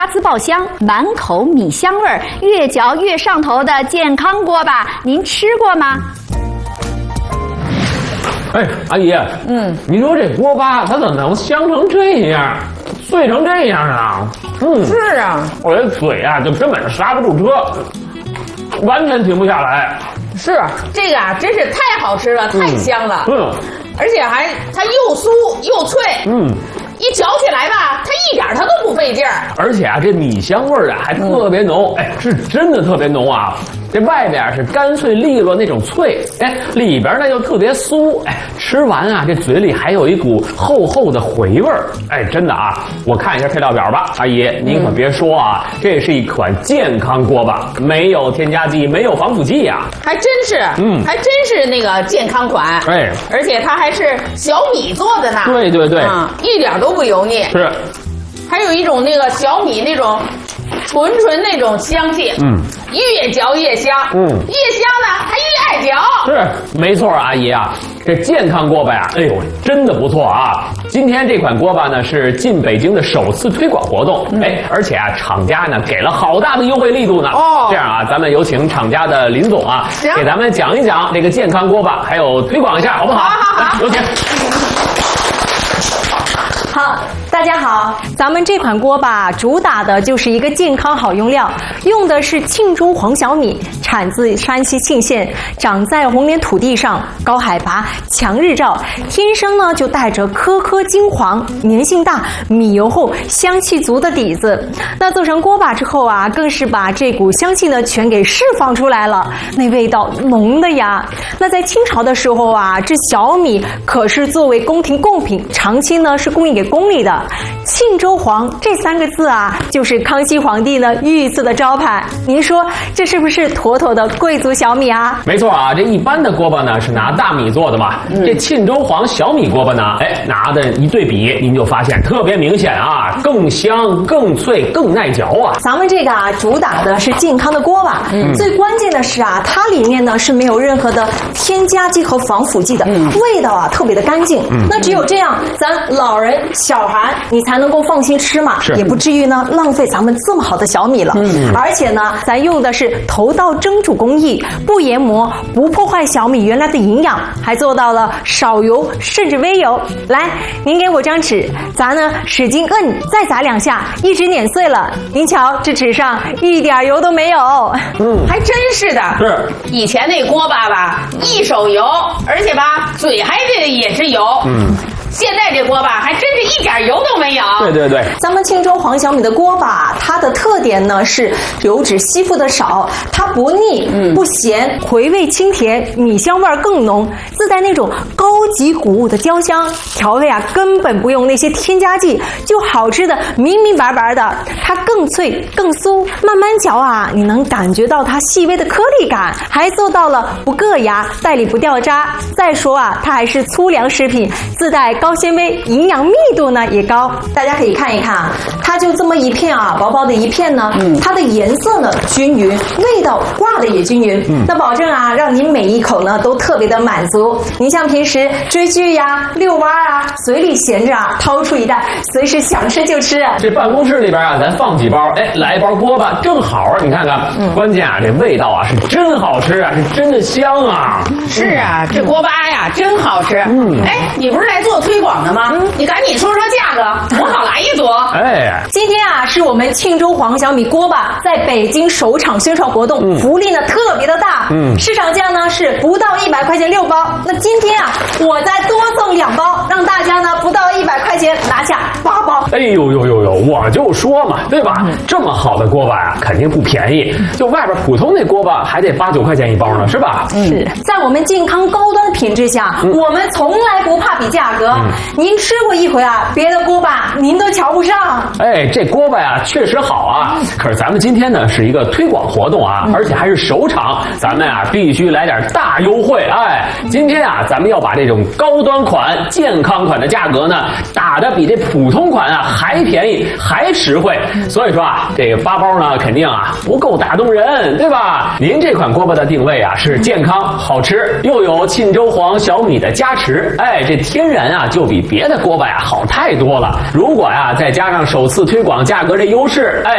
滋爆香，满口米香味儿，越嚼越上头的健康锅巴，您吃过吗？ 哎，阿姨，你说这锅巴它怎么能香成这样，碎成这样啊？ 是啊， 我这嘴啊就根本刹不住车，完全停不下来。 是这个啊，真是太好吃了，太香了。而且它又酥又脆。一嚼起来吧，它都不费劲儿。 而且啊，这米香味儿啊还特别浓，是真的特别浓啊。这外边是干脆利落那种脆，里边呢又特别酥，吃完啊这嘴里还有一股厚厚的回味儿，真的啊，我看一下配料表吧，阿姨您可别说啊，这是一款健康锅巴，没有添加剂，没有防腐剂呀， 还真是，还真是那个健康款，而且它还是小米做的呢， 对， 一点都不油腻， 是， 还有一种那个小米那种纯那种香气，越嚼越香，越香呢还越爱嚼， 是没错，阿姨啊，这健康锅巴呀，哎呦，真的不错啊！今天这款锅巴呢是进北京的首次推广活动，而且啊，厂家呢给了好大的优惠力度呢。这样啊，咱们有请厂家的林总啊，给咱们讲一讲这个健康锅巴，还有推广一下，好不好？好，有请。 好，大家好，咱们这款锅巴主打的就是一个健康好用料，用的是庆州黄小米，产自山西沁县，长在红莲土地上，高海拔，强日照，天生呢就带着颗颗金黄，粘性大，米油厚，香气足的底子。那做成锅巴之后啊，更是把这股香气呢全给释放出来了，那味道浓的呀。那在清朝的时候啊，这小米可是作为宫廷贡品，长期呢是供应给宫里的。庆州黄这3个字啊，就是康熙皇帝呢御赐的招牌。您说这是不是妥妥的贵族小米啊？ 没错啊，这一般的锅巴呢是拿大米做的嘛，这庆州黄小米锅巴呢，拿的一对比，您就发现特别明显啊，更香、更脆、更耐嚼啊。 咱们这个啊，主打的是健康的锅巴，最关键的是啊，它里面呢是没有任何的添加剂和防腐剂的，味道啊特别的干净。那只有这样，咱老人、小孩你才能够放心吃嘛，也不至于呢浪费咱们这么好的小米了。而且呢，咱用的是头道蒸煮工艺，不研磨，不破坏小米原来的营养，还做到了少油甚至微油。来，您给我张纸，咱呢使劲摁，再砸2下，一直碾碎了。您瞧，这纸上一点油都没有。 还真是的。是，以前那锅巴吧，一手油，而且吧，嘴还得也是油。现在这锅巴还真是一点油都没有。 对， 咱们庆州黄小米的锅巴，它的特点呢是油脂吸附的少，它不腻、不咸，回味清甜，米香味更浓，自带那种高级谷物的焦香，调味啊根本不用那些添加剂，就好吃的明明白白的。它更脆更酥，慢慢嚼啊，你能感觉到它细微的颗粒感，还做到了不硌牙，袋里不掉渣。再说啊，它还是粗粮食品，自带高纤维，营养密度呢也高。大家可以看一看啊，它就这么一片啊，薄薄的一片呢，它的颜色呢均匀，味道挂的也均匀，那保证啊让您每一口呢都特别的满足。您像平时追剧呀、遛弯啊，嘴里闲着啊，掏出一袋，随时想吃就吃。 这办公室里边啊，咱放几包，来一包锅巴正好，你看看，关键啊这味道啊是真好吃啊，是真的香啊。 是啊，这锅巴呀真好吃。你不是来做推广的吗？你赶紧说说价格，我好来一组。 今天啊是我们庆州黄小米锅巴在北京首场宣传活动，福利呢特别的大。市场价呢是不到100块钱6包，那今天啊我再多送2包，让大家呢不到100块钱拿下8包。 哎呦，我就说嘛，对吧？这么好的锅巴呀，肯定不便宜，就外边普通那锅巴还得8、9块钱一包呢，是吧？ 是在我们健康高端的品质下，我们从来不怕比价格。您吃过一回啊，别的锅巴您都瞧不上。 这锅巴呀确实好啊，可是咱们今天呢是一个推广活动啊，而且还是首场，咱们啊必须来点大优惠。今天啊咱们要把这种高端款、健康款的价格呢打得比这普通款啊还便宜还实惠，所以说啊这个8包呢肯定啊不够打动人，对吧？您这款锅巴的定位啊是健康好吃，又有庆州黄小米的加持，这天然啊就比别的锅巴呀好太多了。如果呀再加上首次推广价格这优势，